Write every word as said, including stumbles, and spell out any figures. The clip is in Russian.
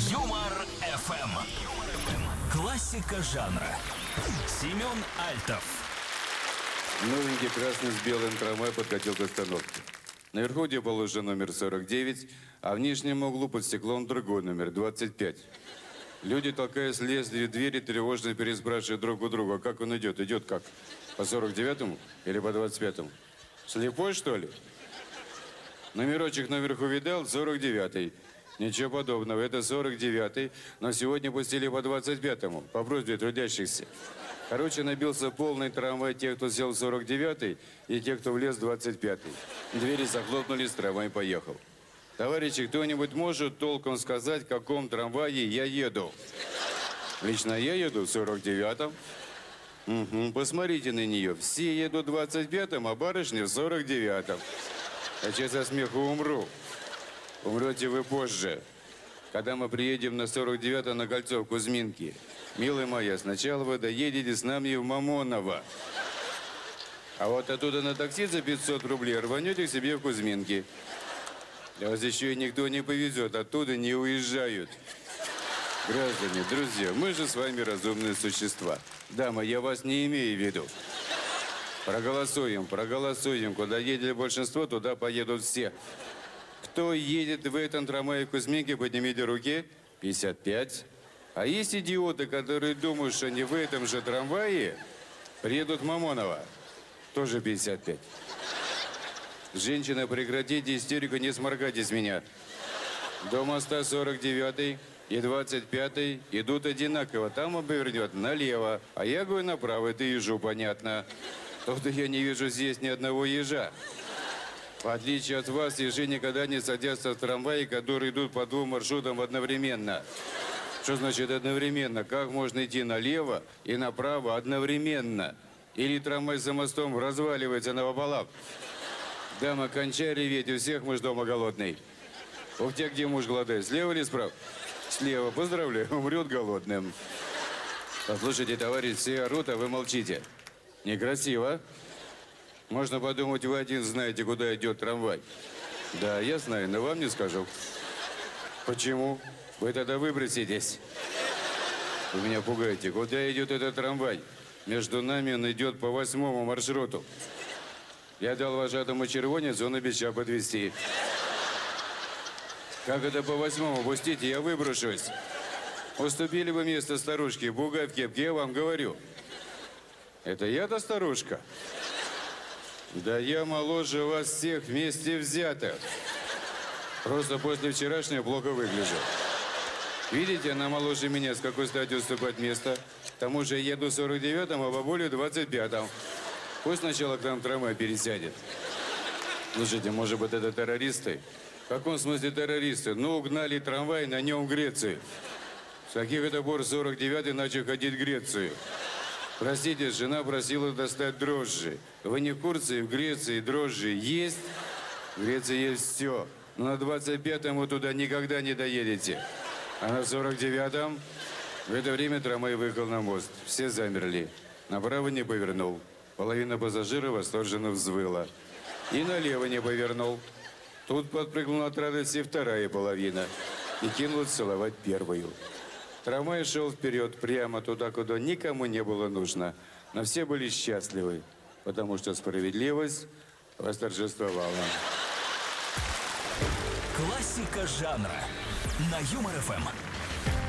Юмор эф эм. Классика жанра. Семен Альтов. Новенький красный с белым трамвай подкатил к остановке. Наверху, где положен номер сорок девять, а в нижнем углу под стеклом другой номер, двадцать пять. Люди, толкаясь, лезли в двери, тревожно переспрашивая друг у друга, как он идет. Идет как? По сорок девятому или по двадцать пятому? Слепой, что ли? Номерочек наверху видал? сорок девятый. Ничего подобного, это сорок девятый, но сегодня пустили по двадцать пятому, по просьбе трудящихся. Короче, набился полный трамвай тех, кто сел в сорок девятый, и тех, кто влез в двадцать пятый. Двери захлопнулись, трамвай поехал. Товарищи, кто-нибудь может толком сказать, в каком трамвае я еду? Лично я еду в сорок девятом. Угу, посмотрите на нее. Все едут в двадцать пятом, а барышня в сорок девятом. А сейчас со смеху умру. Умрете вы позже, когда мы приедем на сорок девятое на кольцо в Кузьминки. Милая моя, сначала вы доедете с нами в Мамоново. А вот оттуда на такси за пятьсот рублей рванете к себе в Кузьминки. А вас еще и никто не повезет, оттуда не уезжают. Граждане, друзья, мы же с вами разумные существа. Дама, я вас не имею в виду. Проголосуем, проголосуем. Куда едет большинство, туда поедут все. Кто едет в этом трамвае в Кузьминки, поднимите руки. пятьдесят пять. А есть идиоты, которые думают, что они в этом же трамвае приедут в Мамоново. Тоже пятьдесят пять. Женщина, прекратите истерику, не сморкайте с меня. До моста сорок девятый и двадцать пятый идут одинаково. Там он повернет налево, а я говорю направо, это ежу, понятно. Только я не вижу здесь ни одного ежа. В отличие от вас, ежи никогда не садятся в трамваи, которые идут по двум маршрутам одновременно. Что значит одновременно? Как можно идти налево и направо одновременно? Или трамвай за мостом разваливается напополам? Дама, кончай реветь, у всех муж дома голодный. У тебя где муж голодает? Слева или справа? Слева. Поздравляю, умрет голодным. Послушайте, товарищ, все орут, а вы молчите. Некрасиво. Можно подумать, вы один знаете, куда идет трамвай. Да, я знаю, но вам не скажу. Почему? Вы тогда выброситесь. Вы меня пугаете. Куда идет этот трамвай? Между нами он идет по восьмому маршруту. Я дал вожатому червонец, он обещал подвезти. Как это по восьмому? Пустите, я выброшусь. Уступили бы место старушке, бугай в кепке, я вам говорю. Это я-то старушка? Да я моложе вас всех вместе взятых. Просто после вчерашнего плохо выгляжу. Видите, она моложе меня, с какой стати уступать место? К тому же я еду в сорок девятом, а бабулю в двадцать пятом. Пусть сначала к нам трамвай пересядет. Слушайте, может быть, это террористы? В каком смысле террористы? Ну, угнали трамвай, на нем в Грецию. С каких это пор сорок девятый начал ходить в Грецию? Простите, жена просила достать дрожжи. Вы не в курсе, в Греции дрожжи есть? В Греции есть все. Но на двадцать пятом вы туда никогда не доедете. А на сорок девятом в это время трамвай выехал на мост. Все замерли. Направо не повернул. Половина пассажиров восторженно взвыла. И налево не повернул. Тут подпрыгнула от радости вторая половина. И кинулась целовать первую. Трамвай шел вперед, прямо туда, куда никому не было нужно. Но все были счастливы, потому что справедливость восторжествовала. Классика жанра на Юмор эф эм.